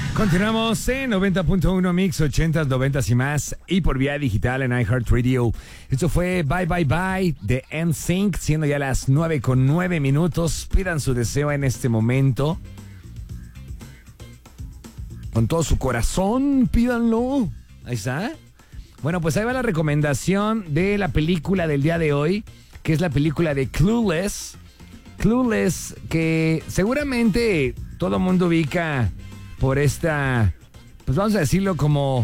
Continuamos en 90.1 Mix 80s, 90s y más, y por vía digital en iHeartRadio. Esto fue Bye Bye Bye de NSYNC, siendo ya las 9:09. Pidan su deseo en este momento. Con todo su corazón, pídanlo. Ahí está. Bueno, pues ahí va la recomendación de la película del día de hoy, que es la película de Clueless. Clueless, que seguramente todo el mundo ubica por esta, pues vamos a decirlo como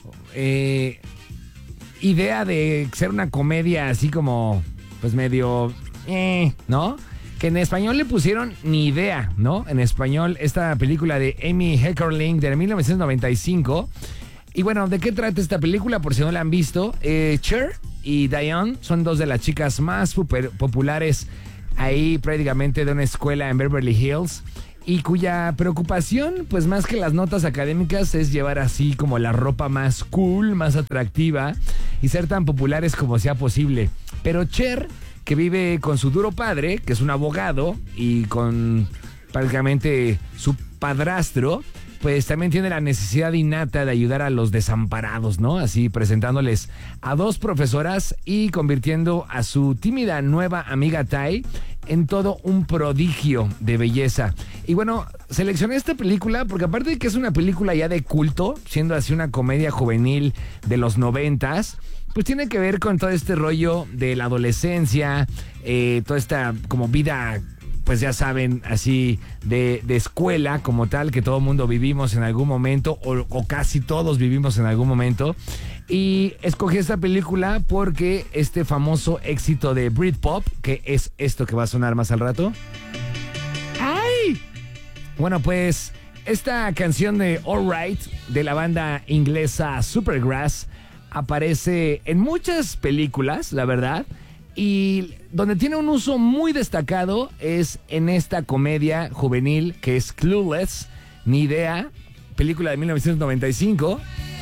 idea de ser una comedia así como, pues medio, ¿no? Que en español le pusieron Ni Idea, ¿no? En español, esta película de Amy Heckerling de 1995. Y bueno, ¿de qué trata esta película? Por si no la han visto, Cher y Diane son dos de las chicas más populares ahí prácticamente de una escuela en Beverly Hills, y cuya preocupación, pues más que las notas académicas, es llevar así como la ropa más cool, más atractiva y ser tan populares como sea posible. Pero Cher, que vive con su duro padre, que es un abogado, y con prácticamente su padrastro, pues también tiene la necesidad innata de ayudar a los desamparados, ¿no? Así presentándoles a dos profesoras y convirtiendo a su tímida nueva amiga Tai en todo un prodigio de belleza. Y bueno, seleccioné esta película porque aparte de que es una película ya de culto, siendo así una comedia juvenil de los 90s, pues tiene que ver con todo este rollo de la adolescencia, toda esta como vida, pues ya saben, así de escuela como tal, que todo mundo vivimos en algún momento, o casi todos vivimos en algún momento. Y escogí esta película porque este famoso éxito de Britpop, que es esto que va a sonar más al rato. ¡Ay! Bueno, pues esta canción de All Right de la banda inglesa Supergrass aparece en muchas películas, la verdad. Y donde tiene un uso muy destacado es en esta comedia juvenil que es Clueless, Ni Idea, película de 1995.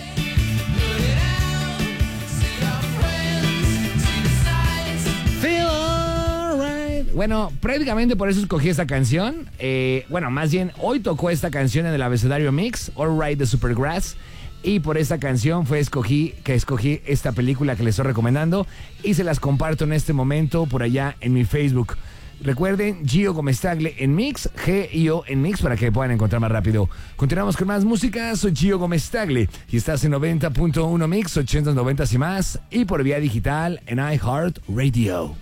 Feel alright. Bueno, prácticamente por eso escogí esta canción. Bueno, más bien, hoy tocó esta canción en el abecedario Mix, All Right de Supergrass. Y por esta canción escogí esta película que les estoy recomendando y se las comparto en este momento por allá en mi Facebook. Recuerden, Gio Gomestagle en Mix, G-I-O en Mix, para que puedan encontrar más rápido. Continuamos con más música. Soy Gio Gomestagle y estás en 90.1 Mix, 80s, 90s y más, y por vía digital en iHeartRadio.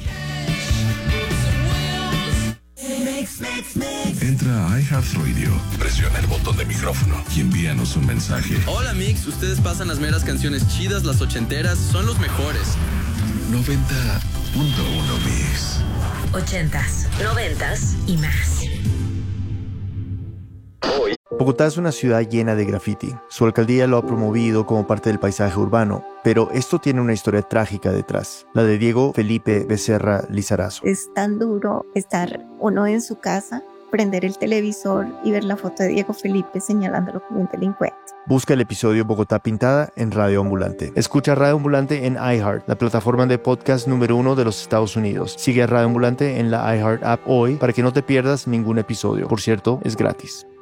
Entra a iHeartRadio, presiona el botón de micrófono y envíanos un mensaje. Hola Mix, ustedes pasan las meras canciones chidas, las ochenteras, son los mejores. 90.1 Mix. 80s, 90s y más. Bogotá es una ciudad llena de graffiti. Su alcaldía lo ha promovido como parte del paisaje urbano, pero esto tiene una historia trágica detrás, la de Diego Felipe Becerra Lizarazo. Es tan duro estar uno en su casa, prender el televisor y ver la foto de Diego Felipe señalándolo como un delincuente. Busca el episodio Bogotá Pintada en Radio Ambulante. Escucha Radio Ambulante en iHeart, la plataforma de podcast número 1 de los Estados Unidos. Sigue a Radio Ambulante en la iHeart app hoy para que no te pierdas ningún episodio. Por cierto, es gratis.